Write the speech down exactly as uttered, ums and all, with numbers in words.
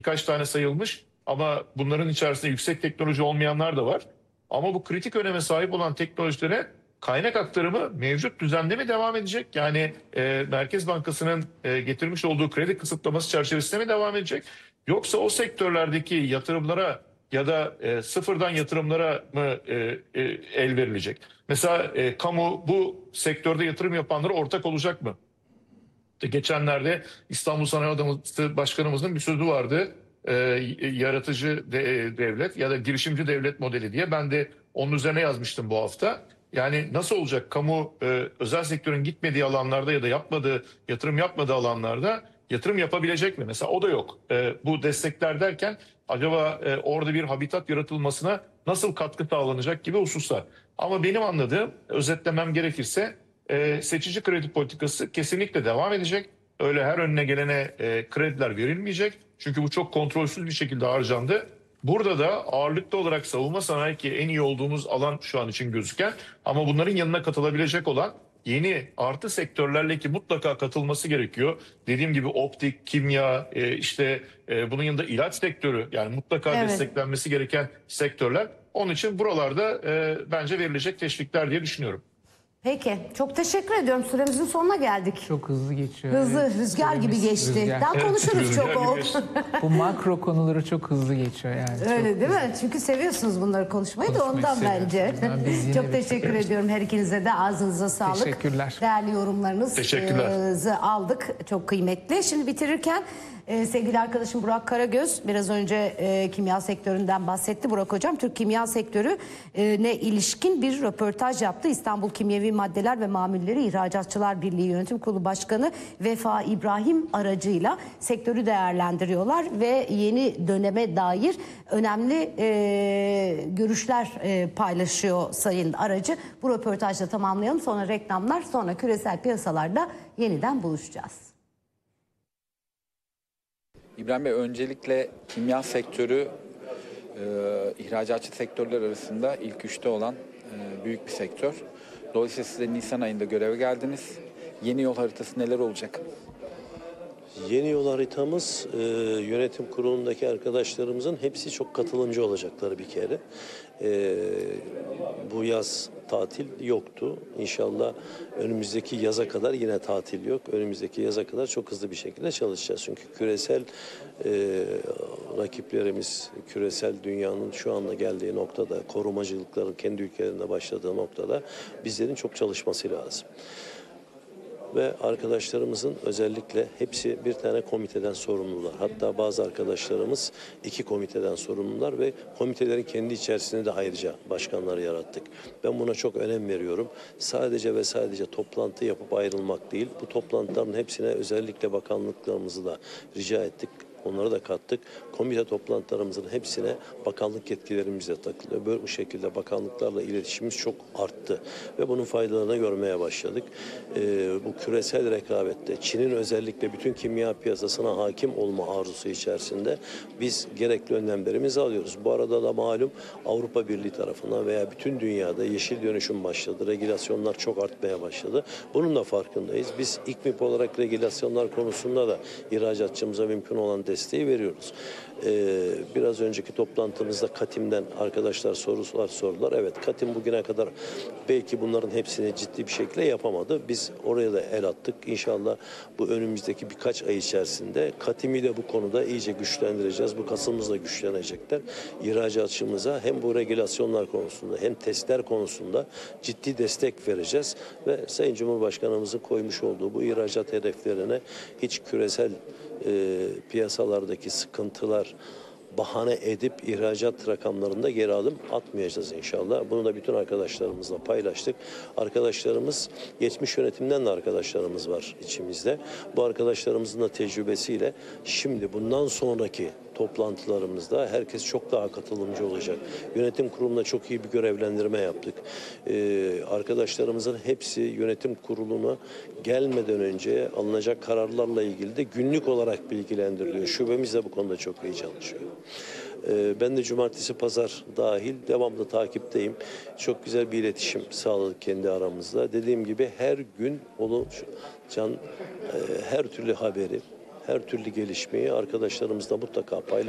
birkaç tane sayılmış ama bunların içerisinde yüksek teknoloji olmayanlar da var. Ama bu kritik öneme sahip olan teknolojilere kaynak aktarımı mevcut düzende mi devam edecek? Yani e, Merkez Bankası'nın e, getirmiş olduğu kredi kısıtlaması çerçevesinde mi devam edecek? Yoksa o sektörlerdeki yatırımlara ya da e, sıfırdan yatırımlara mı e, e, el verilecek? Mesela e, kamu bu sektörde yatırım yapanlara ortak olacak mı? İşte geçenlerde İstanbul Sanayi Odası Başkanımızın bir sözü vardı. Ee, yaratıcı de- devlet ya da girişimci devlet modeli diye. Ben de onun üzerine yazmıştım bu hafta. Yani nasıl olacak? Kamu e, özel sektörün gitmediği alanlarda ya da yapmadığı, yatırım yapmadığı alanlarda yatırım yapabilecek mi? Mesela o da yok. E, bu destekler derken acaba e, orada bir habitat yaratılmasına nasıl katkı sağlanacak gibi hususlar. Ama benim anladığım, özetlemem gerekirse e, seçici kredi politikası kesinlikle devam edecek. Öyle her önüne gelene e, krediler verilmeyecek. Çünkü bu çok kontrolsüz bir şekilde harcandı. Burada da ağırlıklı olarak savunma sanayi, ki en iyi olduğumuz alan şu an için gözüken, ama bunların yanına katılabilecek olan yeni artı sektörlerle ki mutlaka katılması gerekiyor. Dediğim gibi optik, kimya, e, işte e, bunun yanında ilaç sektörü, yani mutlaka Evet. desteklenmesi gereken sektörler. Onun için buralarda e, bence verilecek teşvikler diye düşünüyorum. Peki. Çok teşekkür ediyorum. Süremizin sonuna geldik. Çok hızlı geçiyor. Hızlı, evet. rüzgar gibi Süremiz geçti. rüzgar. Daha Evet, konuşuruz rüzgar çok gibi oldu. geçti. Bu makro konuları çok hızlı geçiyor yani. Öyle Çok değil hızlı. mi? Çünkü seviyorsunuz bunları konuşmayı da Konuşmayı ondan seviyoruz. bence. Ondan biz yine Çok bir- teşekkür ediyorum her ikinize de. Ağzınıza sağlık. Teşekkürler. Değerli yorumlarınızı Teşekkürler. aldık. Çok kıymetli. Şimdi bitirirken e, sevgili arkadaşım Burak Karagöz biraz önce e, kimya sektöründen bahsetti. Burak Hocam Türk kimya sektörü e, ne ilişkin bir röportaj yaptı. İstanbul Kimyevi Maddeler ve Mamulleri İhracatçılar Birliği Yönetim Kurulu Başkanı Vefa İbrahim aracıyla sektörü değerlendiriyorlar ve yeni döneme dair önemli e, görüşler e, paylaşıyor Sayın Aracı. Bu röportajla tamamlayalım. Sonra reklamlar, sonra küresel piyasalarda yeniden buluşacağız. İbrahim Bey, öncelikle kimya sektörü e, ihracatçı sektörler arasında ilk üçte olan e, büyük bir sektör. Dolayısıyla siz de Nisan ayında göreve geldiniz. Yeni yol haritası neler olacak? Yeni yol haritamız e, yönetim kurulundaki arkadaşlarımızın hepsi çok katılımcı olacakları bir kere. E, bu yaz tatil yoktu. İnşallah önümüzdeki yaza kadar yine tatil yok. Önümüzdeki yaza kadar çok hızlı bir şekilde çalışacağız. Çünkü küresel e, rakiplerimiz, küresel dünyanın şu anda geldiği noktada, korumacılıkların kendi ülkelerinde başladığı noktada bizlerin çok çalışması lazım. Ve arkadaşlarımızın özellikle hepsi bir tane komiteden sorumlular. Hatta bazı arkadaşlarımız iki komiteden sorumlular ve komitelerin kendi içerisinde de ayrıca başkanları yarattık. Ben buna çok önem veriyorum. Sadece ve sadece toplantı yapıp ayrılmak değil, bu toplantıların hepsine özellikle bakanlıklarımızı da rica ettik. Onları da kattık. Komite toplantılarımızın hepsine bakanlık yetkilerimiz de takılıyor. Böyle bu şekilde bakanlıklarla iletişimimiz çok arttı. Ve bunun faydalarını görmeye başladık. Ee, bu küresel rekabette Çin'in özellikle bütün kimya piyasasına hakim olma arzusu içerisinde biz gerekli önlemlerimizi alıyoruz. Bu arada da malum Avrupa Birliği tarafından veya bütün dünyada yeşil dönüşüm başladı. Regülasyonlar çok artmaya başladı. Bunun da farkındayız. Biz İKMİP olarak regülasyonlar konusunda da ihracatçımıza mümkün olan desteği veriyoruz. Ee, biraz önceki toplantımızda Katim'den arkadaşlar sorular sordular. Evet, Katim bugüne kadar belki bunların hepsini ciddi bir şekilde yapamadı. Biz oraya da el attık. İnşallah bu önümüzdeki birkaç ay içerisinde Katim'i de bu konuda iyice güçlendireceğiz. Bu kasımız da güçlenecekler. İhracatçımıza hem bu regülasyonlar konusunda hem testler konusunda ciddi destek vereceğiz ve Sayın Cumhurbaşkanımızın koymuş olduğu bu ihracat hedeflerine hiç küresel e, piyasalardaki sıkıntılar bahane edip ihracat rakamlarında geri adım atmayacağız inşallah. Bunu da bütün arkadaşlarımızla paylaştık. Arkadaşlarımız, geçmiş yönetimden de arkadaşlarımız var içimizde. Bu arkadaşlarımızın da tecrübesiyle şimdi bundan sonraki toplantılarımızda herkes çok daha katılımcı olacak. Yönetim kuruluna çok iyi bir görevlendirme yaptık. Ee, arkadaşlarımızın hepsi yönetim kuruluna gelmeden önce alınacak kararlarla ilgili de günlük olarak bilgilendiriliyor. Şubemiz de bu konuda çok iyi çalışıyor. Ee, ben de cumartesi, pazar dahil devamlı takipteyim. Çok güzel bir iletişim sağladık kendi aramızda. Dediğim gibi her gün oluşan e, her türlü haberi her türlü gelişmeyi arkadaşlarımızla mutlaka paylaşacağız.